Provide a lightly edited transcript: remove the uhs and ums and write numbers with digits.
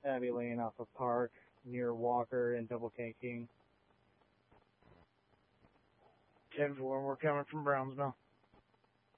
Abbey Lane off of Park, near Walker and Double K King. 10-4, we're coming from Brownsville.